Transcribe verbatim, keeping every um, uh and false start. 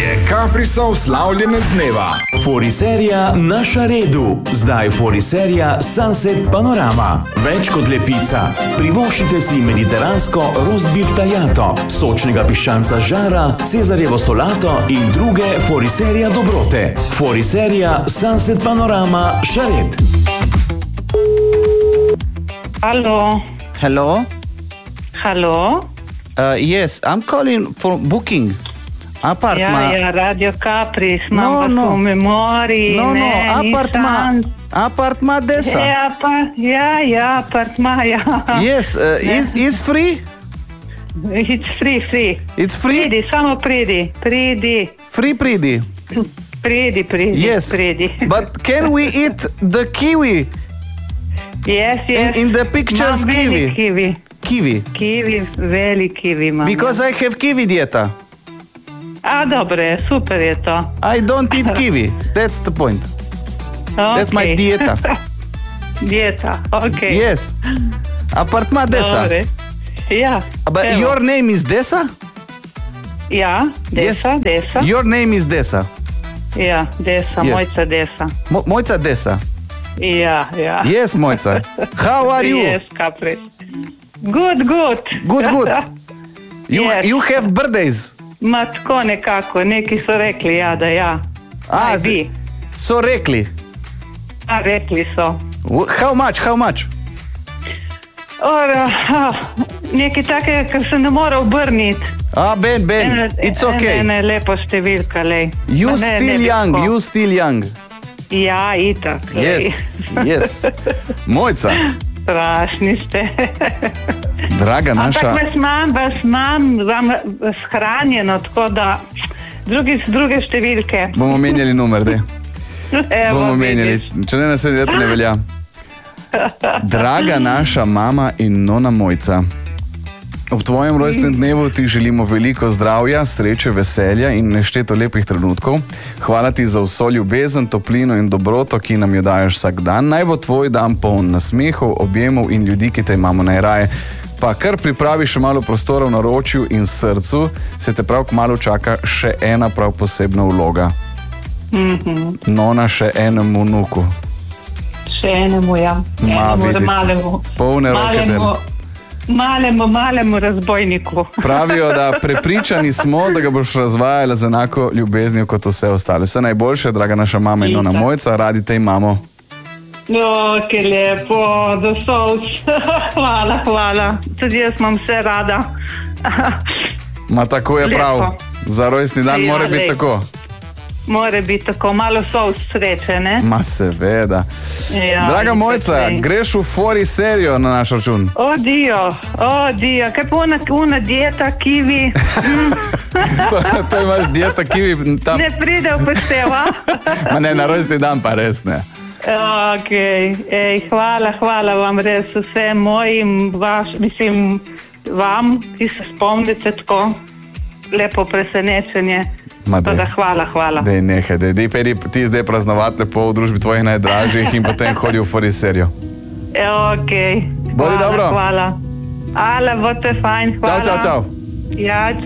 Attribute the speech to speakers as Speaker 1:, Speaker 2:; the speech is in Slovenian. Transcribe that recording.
Speaker 1: je Caprisov slavljenec dneva.
Speaker 2: Foriserija na Šaredu. Zdaj foriserija Sunset Panorama. Več kot lepica. Privoščite si mediteransko roast beef tajato, sočnega piščanca žara, cezarjevo solato in druge foriserija dobrote. Foriserija Sunset Panorama Šared.
Speaker 3: Hello.
Speaker 4: Hello?
Speaker 3: Hello.
Speaker 4: Uh, yes, I'm calling for booking. Apartma.
Speaker 3: Ja, ja, Radio Capris, imam
Speaker 4: No,
Speaker 3: vas
Speaker 4: no.
Speaker 3: v memoriji.
Speaker 4: No, no,
Speaker 3: ne,
Speaker 4: apartma.
Speaker 3: nisem.
Speaker 4: Apartma desa.
Speaker 3: Ja, pa, ja, ja, apartma, ja.
Speaker 4: Yes, uh, is is free?
Speaker 3: It's free, free.
Speaker 4: It's free?
Speaker 3: Pridi, samo pridi, pridi,
Speaker 4: Free pridi.
Speaker 3: pridi, pridi,
Speaker 4: Yes.
Speaker 3: pridi.
Speaker 4: But can we eat the kiwi?
Speaker 3: Yes,
Speaker 4: In,
Speaker 3: yes.
Speaker 4: in the pictures
Speaker 3: Imam velik
Speaker 4: kiwi.
Speaker 3: kiwi.
Speaker 4: Kiwi.
Speaker 3: Kiwi, velik kiwi imam.
Speaker 4: Because I have kiwi dieta.
Speaker 3: A, dobro je, super je to.
Speaker 4: I don't eat kiwi. That's the point. That's my
Speaker 3: Okay.
Speaker 4: dieta.
Speaker 3: Dieta, ok.
Speaker 4: Yes. Apartma desa.
Speaker 3: Dobre. Ja.
Speaker 4: But
Speaker 3: evo.
Speaker 4: your name is Desa?
Speaker 3: Ja, Desa,
Speaker 4: Yes.
Speaker 3: Desa.
Speaker 4: Your name is Desa.
Speaker 3: Ja, Desa,
Speaker 4: Yes.
Speaker 3: Mojca Desa.
Speaker 4: Mo Mojca Desa.
Speaker 3: Ja, ja.
Speaker 4: Yes, Mojca. How are you?
Speaker 3: Yes, Capris. Good, good.
Speaker 4: Good, good. You,
Speaker 3: Yes.
Speaker 4: you have birthdays.
Speaker 3: Ma tako nekako, neki so rekli, ja, da ja.
Speaker 4: Ah,
Speaker 3: Naj bi.
Speaker 4: so rekli.
Speaker 3: A, rekli so.
Speaker 4: Wh- How much? How much?
Speaker 3: Ora, ah, nekaj takega, kar se ne more obrniti.
Speaker 4: Ah, Ben, Ben, it's okay.
Speaker 3: Ne, ne, lepo številka, lej.
Speaker 4: You
Speaker 3: Ma ne, ne
Speaker 4: still
Speaker 3: bi
Speaker 4: young,
Speaker 3: tako.
Speaker 4: you still young.
Speaker 3: Ja, itak. lej.
Speaker 4: Yes, yes. Mojca,
Speaker 3: Strašni ste.
Speaker 4: draga naša.
Speaker 3: Ampak vas imam, vas imam vam shranjeno, tako da drugi, druge številke.
Speaker 4: Bomo menjali numer, dej.
Speaker 3: Evo,
Speaker 4: Bomo menjali,
Speaker 3: vidiš.
Speaker 4: če ne na sedem let ne velja. Draga naša mama in nona Mojca. Ob tvojem rojstnem dnevu ti želimo veliko zdravja, sreče, veselja in nešteto lepih trenutkov. Hvala ti za vso ljubezen, toplino in dobroto, ki nam jo daješ vsak dan. Naj bo tvoj dan poln nasmehov, objemov in ljudi, ki te imamo najraje. Pa kar pripravi še malo prostora v naročju in srcu, se te prav kmalu čaka še ena prav posebna vloga.
Speaker 3: Mhm.
Speaker 4: Nona še enemu vnuku.
Speaker 3: Še enemu, ja.
Speaker 4: Ma,
Speaker 3: Enemu
Speaker 4: vidiš.
Speaker 3: malemu.
Speaker 4: Polne roke
Speaker 3: malemu,
Speaker 4: dela.
Speaker 3: malemu, malemu razbojniku.
Speaker 4: Pravijo, da prepričani smo, da ga boš razvajala z enako ljubeznijo kot vse ostale. Vse najboljše, draga naša mama in nona Mojca, radi te imamo.
Speaker 3: No, ki lepo, do solc. Hvala, hvala. Tudi jaz imam vse rada.
Speaker 4: Ma tako je
Speaker 3: Lepo.
Speaker 4: prav. Za rojstni dan
Speaker 3: Ja,
Speaker 4: mora biti
Speaker 3: lej.
Speaker 4: tako.
Speaker 3: More biti tako, malo solc sreče, ne?
Speaker 4: Ma seveda.
Speaker 3: Ja,
Speaker 4: Draga
Speaker 3: in
Speaker 4: Mojca,
Speaker 3: tako.
Speaker 4: greš v fori serijo na naš račun.
Speaker 3: O, dio, o, dio, kaj pa una, una dieta, kiwi,
Speaker 4: to, to imaš dieta kiwi tam.
Speaker 3: ne pride v pošteva.
Speaker 4: Ma ne, na rojstni dan pa res ne.
Speaker 3: Ok, ej, hvala, hvala vam res vsem mojim, vaš, mislim, vam, ki se spomnite tako lepo presenečenje.
Speaker 4: Ma dej.
Speaker 3: Da, hvala, hvala.
Speaker 4: Dej, nehaj, dej, dej, pedi ti zdaj praznovati lepo v družbi tvojih najdražjih in potem hodi v fori serijo.
Speaker 3: E, ok,
Speaker 4: Bodi
Speaker 3: hvala,
Speaker 4: dobro.
Speaker 3: hvala. Ale, bote fajn, hvala.
Speaker 4: Čau, čau, čau.
Speaker 3: Ja,